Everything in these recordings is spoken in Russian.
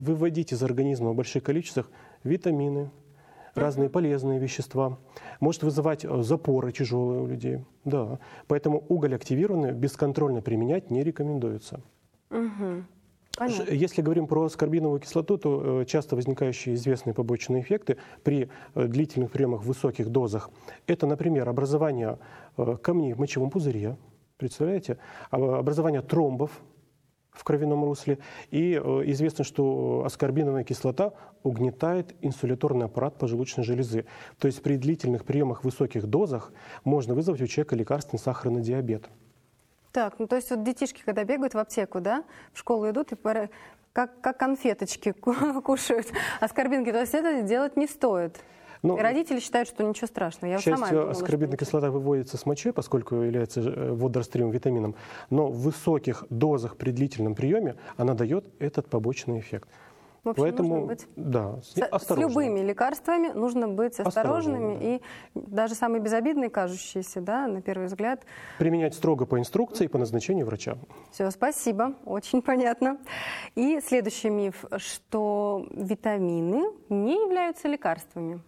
выводить из организма в больших количествах витамины, разные полезные вещества, может вызывать запоры тяжелые у людей. Да. Поэтому уголь активированный бесконтрольно применять не рекомендуется. Если говорим про аскорбиновую кислоту, то часто возникающие известные побочные эффекты при длительных приемах в высоких дозах – это, например, образование камней в мочевом пузыре, представляете, образование тромбов в кровяном русле. И известно, что аскорбиновая кислота угнетает инсуляторный аппарат поджелудочной железы. То есть при длительных приемах в высоких дозах можно вызвать у человека лекарственный сахарный диабет. Так, ну то есть вот детишки, когда бегают в аптеку, да, в школу идут и как конфеточки кушают аскорбинки, то есть это делать не стоит. Ну, и родители считают, что ничего страшного. К счастью, аскорбиновая кислота выводится с мочой, поскольку является водорастворимым витамином, но в высоких дозах при длительном приеме она дает этот побочный эффект. В общем, поэтому, быть да, с любыми лекарствами нужно быть осторожными, да. И даже самые безобидные, кажущиеся, да, на первый взгляд. Применять строго по инструкции и по назначению врача. Все, спасибо, очень понятно. И следующий миф, что витамины не являются лекарствами.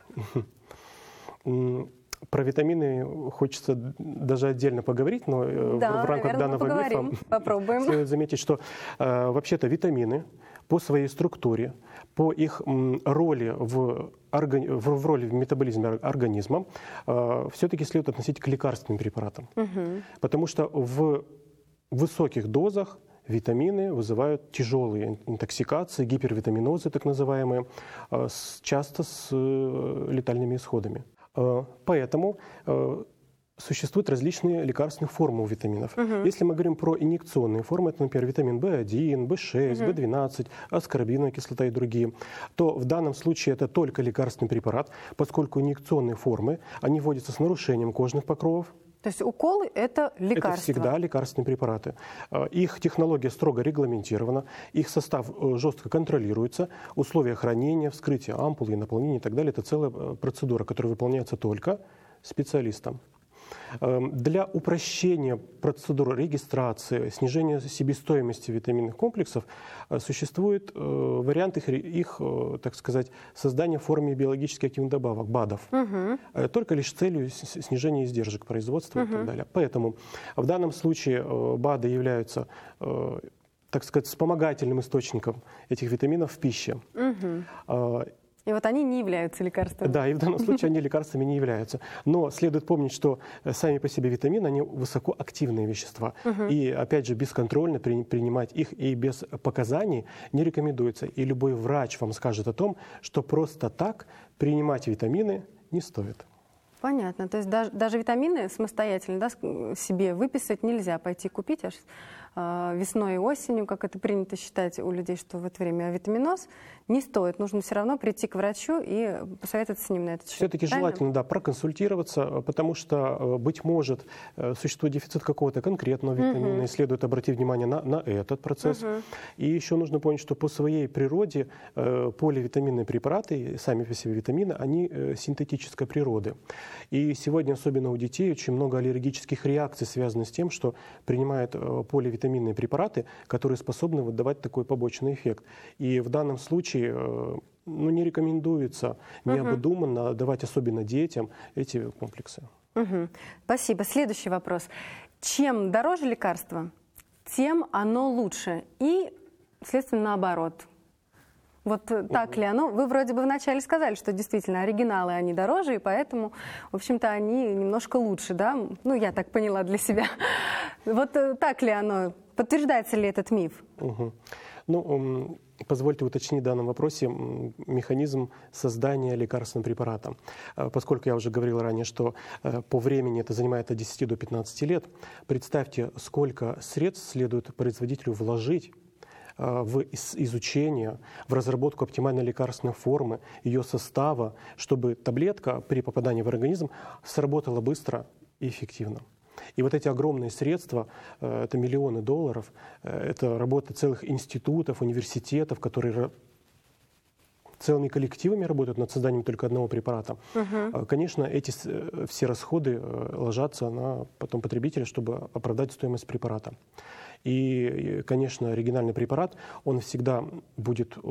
Про витамины хочется даже отдельно поговорить, но да, в рамках данного мифа следует заметить, что вообще-то витамины по своей структуре, по их роли в метаболизме организма все-таки следует относить к лекарственным препаратам. Потому что в высоких дозах витамины вызывают тяжелые интоксикации, гипервитаминозы так называемые, часто с летальными исходами. Поэтому существуют различные лекарственные формы у витаминов. Если мы говорим про инъекционные формы, это, например, витамин В1, В6, В12, аскорбиновая кислота и другие, то в данном случае это только лекарственный препарат, поскольку инъекционные формы, они вводятся с нарушением кожных покровов. То есть уколы – это лекарства? Это всегда лекарственные препараты. Их технология строго регламентирована, их состав жестко контролируется, условия хранения, вскрытия ампулы и наполнения и так далее – это целая процедура, которая выполняется только специалистом. Для упрощения процедуры регистрации, снижения себестоимости витаминных комплексов существует вариант их, так сказать, создания в форме биологически активных добавок, БАДов, только лишь с целью снижения издержек производства и так далее. Поэтому в данном случае БАДы являются, так сказать, вспомогательным источником этих витаминов в пище. И вот они не являются лекарствами. Да, и в данном случае они лекарствами не являются. Но следует помнить, что сами по себе витамины, они высокоактивные вещества. И, опять же, бесконтрольно принимать их и без показаний не рекомендуется. И любой врач вам скажет о том, что просто так принимать витамины не стоит. Понятно. То есть даже витамины самостоятельно, да, себе выписать нельзя, пойти купить аж весной и осенью, как это принято считать у людей, что в это время витаминоз, не стоит. Нужно все равно прийти к врачу и посоветоваться с ним на этот счет. Все-таки желательно, да, проконсультироваться, потому что, быть может, существует дефицит какого-то конкретного витамина, и следует обратить внимание на этот процесс. И еще нужно понять, что по своей природе поливитаминные препараты, сами по себе витамины, они синтетической природы. И сегодня, особенно у детей, очень много аллергических реакций связано с тем, что принимают поливитаминные препараты, которые способны выдавать такой побочный эффект. И в данном случае не рекомендуется необдуманно давать, особенно детям, эти комплексы. Спасибо. Следующий вопрос. Чем дороже лекарство, тем оно лучше. И, следственно, наоборот. Вот так ли оно? Вы вроде бы вначале сказали, что действительно оригиналы, они дороже, и поэтому, в общем-то, они немножко лучше, да? Ну, я так поняла для себя. Вот так ли оно? Подтверждается ли этот миф? Ну, позвольте уточнить в данном вопросе механизм создания лекарственного препарата. Поскольку я уже говорил ранее, что по времени это занимает от 10 до 15 лет, представьте, сколько средств следует производителю вложить в изучение, в разработку оптимальной лекарственной формы, ее состава, чтобы таблетка при попадании в организм сработала быстро и эффективно. И вот эти огромные средства, это миллионы долларов, это работа целых институтов, университетов, которые целыми коллективами работают над созданием только одного препарата. Конечно, эти все расходы ложатся на потом потребителя, чтобы оправдать стоимость препарата. И, конечно, оригинальный препарат, он всегда будет